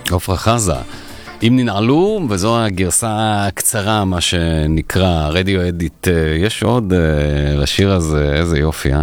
עופרה חזה. אם ננעלו, וזו הגרסה הקצרה, מה שנקרא רדיו אדיט, יש עוד לשיר הזה, איזה יופי,